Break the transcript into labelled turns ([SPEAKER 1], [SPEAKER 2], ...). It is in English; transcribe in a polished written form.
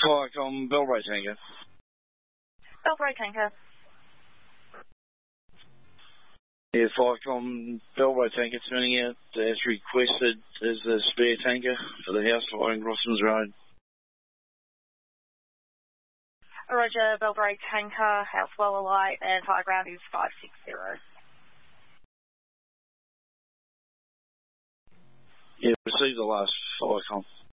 [SPEAKER 1] Firecom, Bellbray Tanker.
[SPEAKER 2] Bellbray Tanker.
[SPEAKER 1] Yeah, Firecom, Bellbray Tanker turning out as requested as a spare tanker for the house fire in Grossman's Road.
[SPEAKER 2] Roger, Bellbray Tanker, house well alight, and high ground is 560.
[SPEAKER 1] Yeah, received the last Firecom.